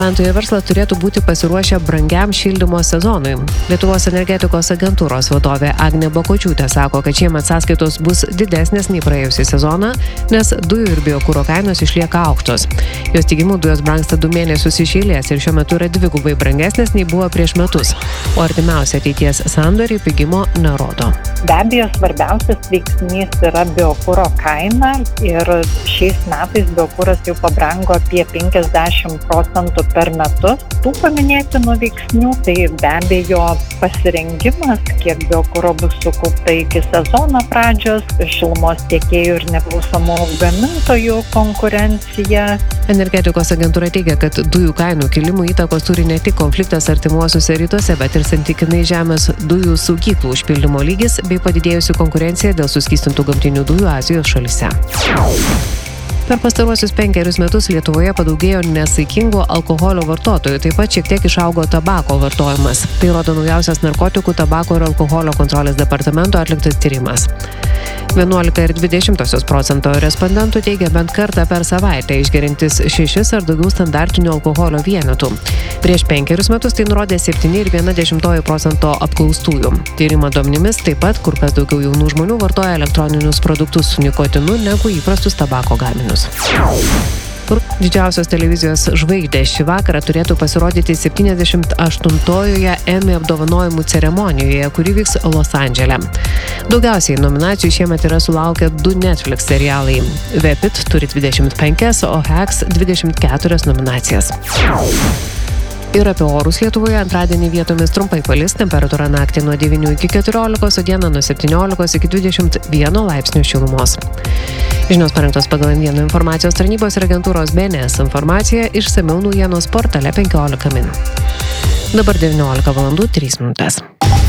Gyventojai verslą turėtų būti pasiruošę brangiam šildymo sezonui. Lietuvos energetikos agentūros vadovė Agnė Bakočiūtė sako, kad šiemet sąskaitos bus didesnės nei praėjusį sezoną, nes dujų ir biokuro kainos išlieka aukštos. Jos teigimu dujos brangsta 2 mėnesius iš eilės ir šiuo metu yra 2 brangesnės nei buvo prieš metus, o artimiausia ateities sandoriai pigimo nerodo. Be abejo, svarbiausias veiksnys yra biokuro kaina ir šiais metais biokuras jau pabrango apie 50% per metus. Tų paminėtinų veiksnių, tai be abejo pasirengimas, kiek biokuro bus sukaupta iki sezono pradžios, šilumos tiekėjų ir nepriklausomų gamintojų konkurencija. Energetikos agentūra teigia, kad dujų kainų kilimų įtakos turi ne tik konfliktas artimuosiuose rytuose, bet ir santykinai žemas dujų saugyklų užpildymo lygis bei padidėjusi konkurencija dėl suskystintų gamtinių dujų Azijos šalyse. Per pastaruosius 5 metus Lietuvoje padaugėjo nesaikingų alkoholio vartotojų, taip pat šiek tiek išaugo tabako vartojimas. Tai rodo naujausias narkotikų, tabako ir alkoholio kontrolės departamento atliktas tyrimas. 11,2% respondentų teigia bent kartą per savaitę išgeriantis 6 ar daugiau standartinių alkoholio vienetų. Prieš 5 metus tai nurodė 7,1% apklaustųjų. Tyrimo duomenimis taip pat kur kas daugiau jaunų žmonių vartoja elektroninius produktus su nikotinu negu įprastus tabako gaminius. Didžiausios televizijos žvaigždės šį vakarą turėtų pasirodyti 78-ojoje Emmy apdovanojimų ceremonijoje, kuri vyks Los Andžele. Daugiausiai nominacijų šiemet yra sulaukę 2 Netflix serialai. Vepit turi 25, o Hacks 24 nominacijas. Ir apie orus Lietuvoje antradienį vietomis trumpai palis, temperatūra naktį nuo 9 iki 14, o dieną nuo 17 iki 21 laipsnių šilumos. Žinios parengtos pagal Naujienų informacijos tarnybos ir agentūros BNS informacija, išsamiau naujienos portale 15 min. Dabar 19:03.